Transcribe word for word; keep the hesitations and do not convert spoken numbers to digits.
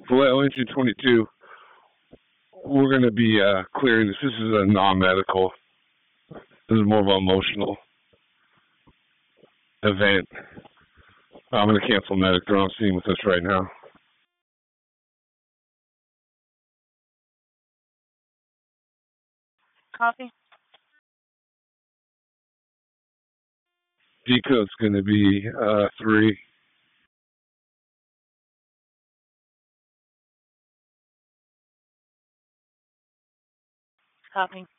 Vallejo Engine twenty-two, we're going to be uh, clearing this. This is a non-medical. This is more of an emotional event. I'm going to cancel medic. They're on scene with us right now. Copy. Decode's going to be uh, three. Copy.